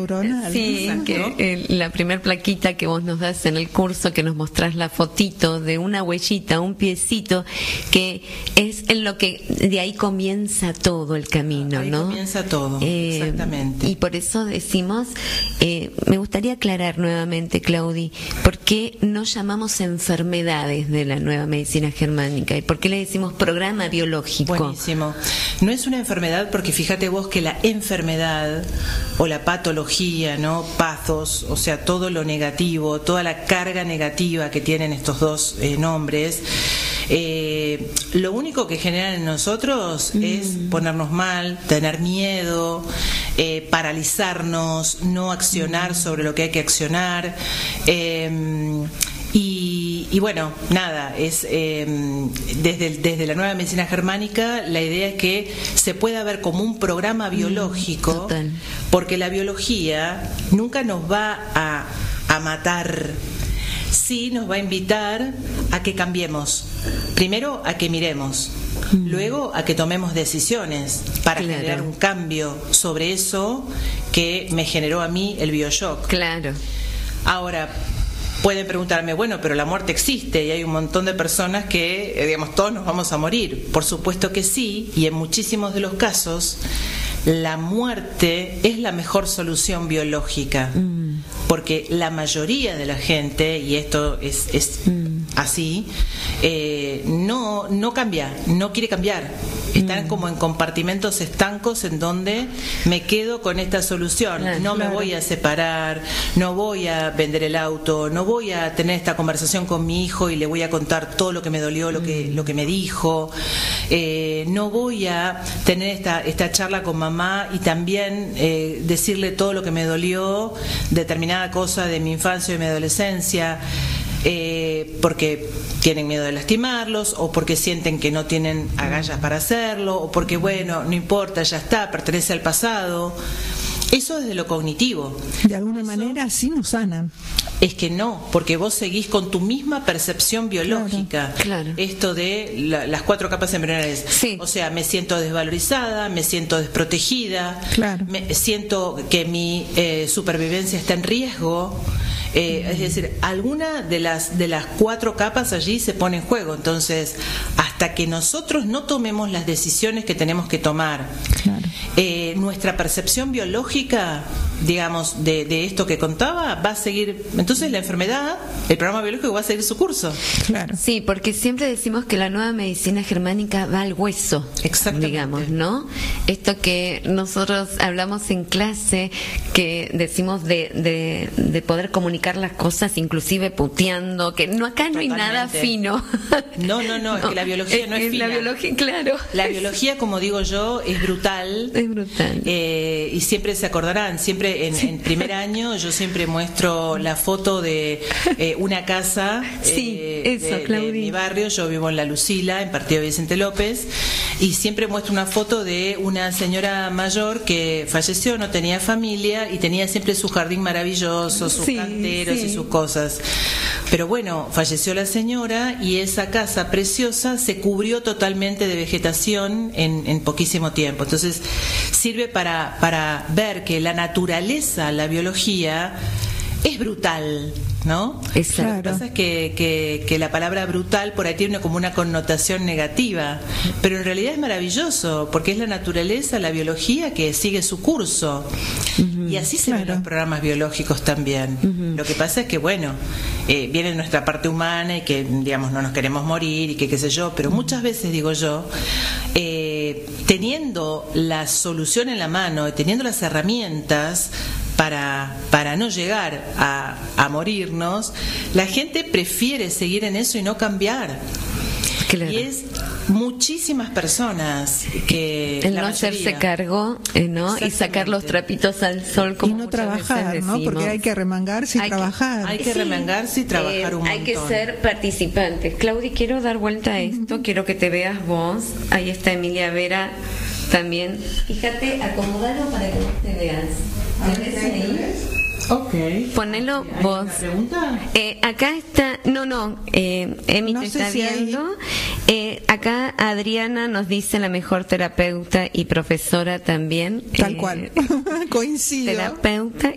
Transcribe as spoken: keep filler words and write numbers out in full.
Sí, que eh, la primer plaquita que vos nos das en el curso, que nos mostrás la fotito de una huellita, un piecito, que es en lo que de ahí comienza todo el camino, ahí ¿no? Comienza todo, eh, exactamente. Y por eso decimos, eh, me gustaría aclarar nuevamente, Claudi, ¿por qué no llamamos enfermedades de la nueva medicina germánica? ¿Y por qué le decimos programa biológico? Buenísimo. No es una enfermedad porque fíjate vos que la enfermedad o la patología, ¿no? Pathos, o sea, todo lo negativo, toda la carga negativa que tienen estos dos eh, nombres, eh, lo único que generan en nosotros mm. es ponernos mal, tener miedo, eh, paralizarnos, no accionar mm. sobre lo que hay que accionar. Eh, Y, y bueno, nada, es eh, desde, desde la nueva medicina germánica la idea es que se pueda ver como un programa biológico, Total. porque la biología nunca nos va a, a matar, sí nos va a invitar a que cambiemos, primero a que miremos, luego a que tomemos decisiones para claro. generar un cambio sobre eso que me generó a mí el bioshock. Claro. Ahora, pueden preguntarme, bueno, pero la muerte existe y hay un montón de personas que, eh, digamos, todos nos vamos a morir. Por supuesto que sí, y en muchísimos de los casos, la muerte es la mejor solución biológica. Mm. Porque la mayoría de la gente, y esto es, es mm. así, eh, no, no cambia, no quiere cambiar. Están mm. como en compartimentos estancos en donde me quedo con esta solución. Claro, no me claro. voy a separar, no voy a vender el auto, no voy a tener esta conversación con mi hijo y le voy a contar todo lo que me dolió, lo que, lo que me dijo. Eh, no voy a tener esta, esta charla con mamá y también eh, decirle todo lo que me dolió, determinada cosa de mi infancia y mi adolescencia. Eh, porque tienen miedo de lastimarlos o porque sienten que no tienen agallas para hacerlo o porque, bueno, no importa, ya está, pertenece al pasado. Eso es de lo cognitivo. De alguna manera sí nos sanan. Es que no, porque vos seguís con tu misma percepción biológica. Claro, claro. Esto de la, las cuatro capas embrionales. Sí. O sea, me siento desvalorizada, me siento desprotegida, claro. me siento que mi eh, supervivencia está en riesgo. Eh, es decir, alguna de las de las cuatro capas allí se pone en juego. Entonces, hasta que nosotros no tomemos las decisiones que tenemos que tomar, claro. eh, nuestra percepción biológica, digamos, de, de esto que contaba, va a seguir. Entonces, la enfermedad, el programa biológico va a seguir su curso. Claro. Sí, porque siempre decimos que la nueva medicina germánica va al hueso, digamos, ¿no? Esto que nosotros hablamos en clase, que decimos de, de, de poder comunicar las cosas, inclusive puteando, que no acá no Totalmente. Hay nada fino. No, no, no, es que la biología no es, es fina. La biología, claro. La biología, como digo yo, es brutal. Es brutal. Eh, y siempre se acordarán, siempre en, en primer año yo siempre muestro la foto de eh, una casa sí, eh, eso, de, de mi barrio. Yo vivo en La Lucila, en Partido Vicente López, y siempre muestro una foto de una señora mayor que falleció, no tenía familia y tenía siempre su jardín maravilloso, sus sí, canteros sí. y sus cosas. Pero bueno, falleció la señora y esa casa preciosa se cubrió totalmente de vegetación en, en poquísimo tiempo. Entonces sirve para, para ver que la naturaleza, la biología, es brutal, ¿no? Exacto. Lo que pasa es que, que, que la palabra brutal por ahí tiene como una connotación negativa, pero en realidad es maravilloso, porque es la naturaleza, la biología que sigue su curso. Uh-huh. Y así se claro. ven los programas biológicos también. Uh-huh. Lo que pasa es que, bueno, eh, viene nuestra parte humana y que, digamos, no nos queremos morir y que qué sé yo, pero muchas veces, digo yo, eh, teniendo la solución en la mano y teniendo las herramientas Para, para no llegar a, a morirnos, la gente prefiere seguir en eso y no cambiar. Claro. Y es muchísimas personas que el la no mayoría, hacerse cargo, eh, ¿no? Y sacar los trapitos al sol como y no trabajar, ¿no? Porque hay que remangarse y hay trabajar. Que, hay que sí. remangarse y trabajar eh, un hay montón. Hay que ser participantes. Claudi, quiero dar vuelta a esto, uh-huh. quiero que te veas vos. Ahí está Emilia Vera también. Fíjate, acomodalo para que vos te veas. ¿Te ves ahí? Ok. Ponelo ¿Hay vos. una pregunta? Eh, acá está, no, no, eh, Emi no te sé está si viendo. Eh, acá Adriana nos dice la mejor terapeuta y profesora también. Tal eh, cual. Coincido. Terapeuta